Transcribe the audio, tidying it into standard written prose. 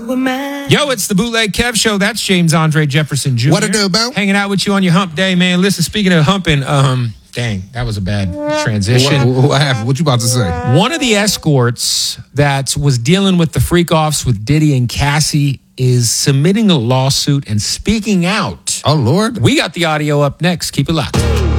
Yo, it's the Bootleg Kev Show. That's James Andre Jefferson Jr. What it do, Bo? Hanging out with you on your hump day, man. Listen, speaking of humping, dang, that was a bad transition. What happened? What you about to say? One of the escorts that was dealing with the freak-offs with Diddy and Cassie is submitting a lawsuit and speaking out. Oh, Lord. We got the audio up next. Keep it locked.